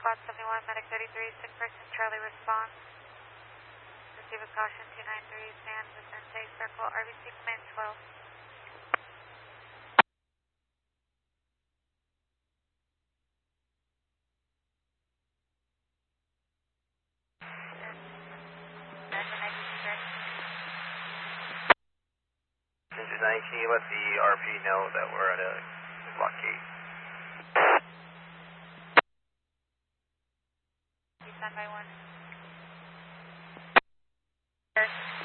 Quad 71, Medic 33, sick person, Charlie response. Receive a caution 293, San Vicente Circle, RBC Command 12. Engine 9, can you let the RP know that we're at a blockade? Stand by 1.